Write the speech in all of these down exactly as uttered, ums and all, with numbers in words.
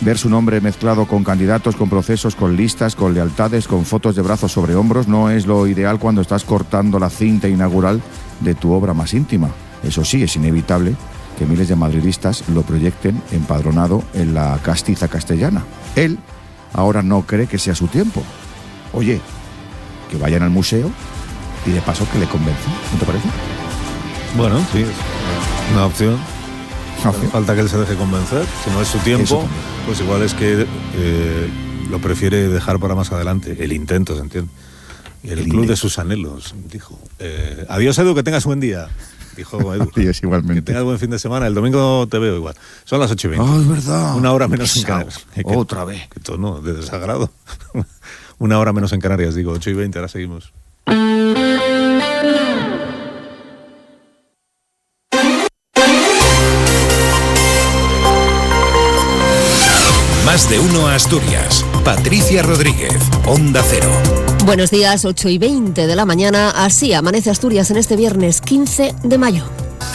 ver su nombre mezclado con candidatos, con procesos, con listas, con lealtades, con fotos de brazos sobre hombros, no es lo ideal cuando estás cortando la cinta inaugural de tu obra más íntima. Eso sí, es inevitable que miles de madridistas lo proyecten empadronado en la castiza castellana. Él ahora no cree que sea su tiempo. Oye, que vayan al museo y de paso que le convenzan, ¿no te parece? Bueno, sí, es una opción. Okay. Falta que él se deje convencer. Si no es su tiempo, pues igual es que eh, lo prefiere dejar para más adelante. El intento, ¿se entiende? Y el, el club intento. De sus anhelos, dijo. Eh, adiós, Edu, que tengas buen día. Dijo Edu. Adiós, igualmente. Que tengas buen fin de semana. El domingo te veo igual. Son las ocho y veinte. Oh, es verdad. Una hora menos en Canarias. Otra vez. Que tono de desagrado. Una hora menos en Canarias, digo. ocho y veinte, ahora seguimos. Más de uno Asturias. Patricia Rodríguez, Onda Cero. Buenos días, ocho y veinte de la mañana. Así amanece Asturias en este viernes quince de mayo.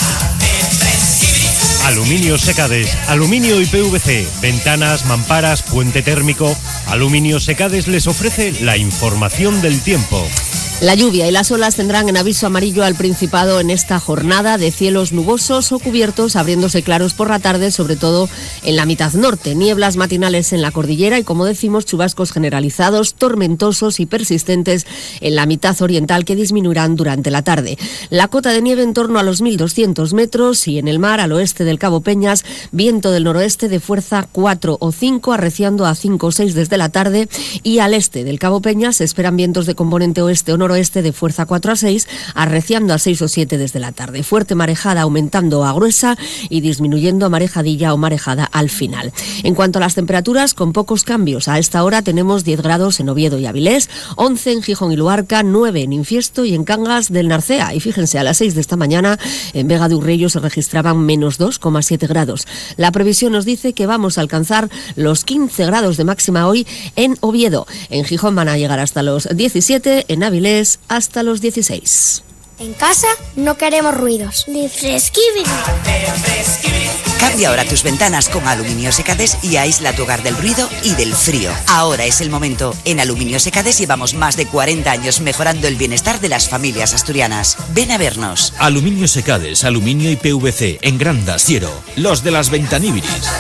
Aluminio Secades, aluminio y P V C, ventanas, mamparas, puente térmico. Aluminio Secades les ofrece la información del tiempo. La lluvia y las olas tendrán en aviso amarillo al Principado en esta jornada de cielos nubosos o cubiertos, abriéndose claros por la tarde, sobre todo en la mitad norte. Nieblas matinales en la cordillera y, como decimos, chubascos generalizados, tormentosos y persistentes en la mitad oriental que disminuirán durante la tarde. La cota de nieve en torno a los mil doscientos metros y en el mar al oeste del Cabo Peñas, viento del noroeste de fuerza cuatro o cinco, arreciando a cinco o seis desde la tarde, y al este del Cabo Peñas se esperan vientos de componente oeste o noroeste oeste de fuerza cuatro a seis, arreciando a seis o siete desde la tarde. Fuerte marejada aumentando a gruesa y disminuyendo a marejadilla o marejada al final. En cuanto a las temperaturas, con pocos cambios. A esta hora tenemos diez grados en Oviedo y Avilés, once en Gijón y Luarca, nueve en Infiesto y en Cangas del Narcea. Y fíjense, a las seis de esta mañana en Vega de Urrello se registraban menos dos coma siete grados. La previsión nos dice que vamos a alcanzar los quince grados de máxima hoy en Oviedo. En Gijón van a llegar hasta los diecisiete, en Avilés hasta los dieciséis. En casa no queremos ruidos. Ni fresquibiri. Cambia ahora tus ventanas con Aluminio Secades y aísla tu hogar del ruido y del frío. Ahora es el momento. En Aluminio Secades llevamos más de cuarenta años mejorando el bienestar de las familias asturianas. Ven a vernos. Aluminio Secades, aluminio y P V C en Granda, Siero. Los de las Ventaníbiris.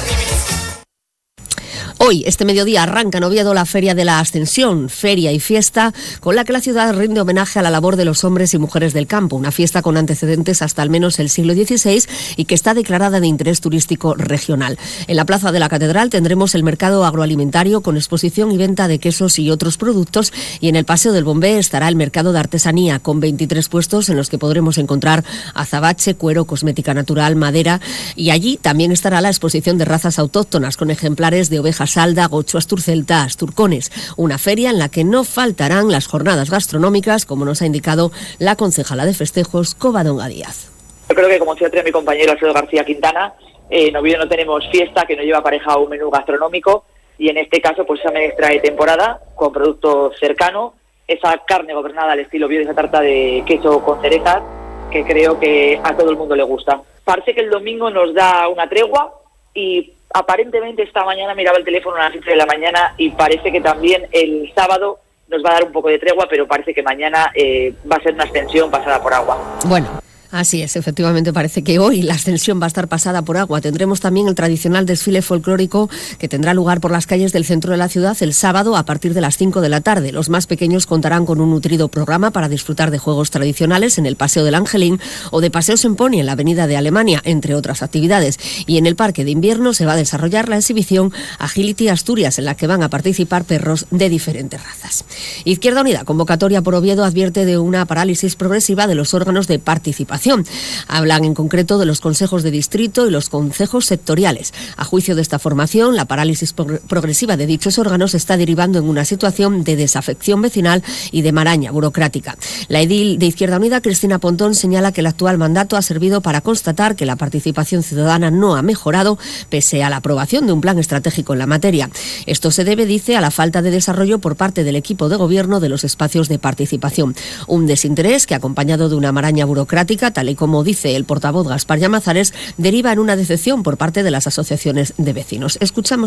Hoy, este mediodía, arranca en Oviedo la Feria de la Ascensión, feria y fiesta con la que la ciudad rinde homenaje a la labor de los hombres y mujeres del campo, una fiesta con antecedentes hasta al menos el siglo dieciséis y que está declarada de interés turístico regional. En la Plaza de la Catedral tendremos el mercado agroalimentario con exposición y venta de quesos y otros productos, y en el Paseo del Bombé estará el mercado de artesanía con veintitrés puestos en los que podremos encontrar azabache, cuero, cosmética natural, madera, y allí también estará la exposición de razas autóctonas con ejemplares de ovejas salda, gocho, asturcelta, asturcones. Una feria en la que no faltarán las jornadas gastronómicas, como nos ha indicado la concejala de festejos, Covadonga Díaz. Yo creo que, como decía mi compañero Alfredo García Quintana, eh, en Oviedo no tenemos fiesta que no lleva aparejado un menú gastronómico, y en este caso pues esa extra de temporada con producto cercano, esa carne gobernada al estilo Oviedo, esa tarta de queso con cerezas que creo que a todo el mundo le gusta. Parece que el domingo nos da una tregua y aparentemente esta mañana miraba el teléfono a las siete de la mañana y parece que también el sábado nos va a dar un poco de tregua, pero parece que mañana eh, va a ser una ascensión pasada por agua. Bueno, así es, efectivamente parece que hoy la ascensión va a estar pasada por agua. Tendremos también el tradicional desfile folclórico que tendrá lugar por las calles del centro de la ciudad el sábado a partir de las cinco de la tarde. Los más pequeños contarán con un nutrido programa para disfrutar de juegos tradicionales en el Paseo del Angelín o de paseos en pony en la Avenida de Alemania, entre otras actividades. Y en el Parque de Invierno se va a desarrollar la exhibición Agility Asturias, en la que van a participar perros de diferentes razas. Izquierda Unida, convocatoria por Oviedo, advierte de una parálisis progresiva de los órganos de participación. Hablan en concreto de los consejos de distrito y los concejos sectoriales. A juicio de esta formación, la parálisis progresiva de dichos órganos está derivando en una situación de desafección vecinal y de maraña burocrática. La edil de Izquierda Unida, Cristina Pontón, señala que el actual mandato ha servido para constatar que la participación ciudadana no ha mejorado pese a la aprobación de un plan estratégico en la materia. Esto se debe, dice, a la falta de desarrollo por parte del equipo de gobierno de los espacios de participación. Un desinterés que, acompañado de una maraña burocrática, tal y como dice el portavoz Gaspar Llamazares, deriva en una decepción por parte de las asociaciones de vecinos. Escuchamos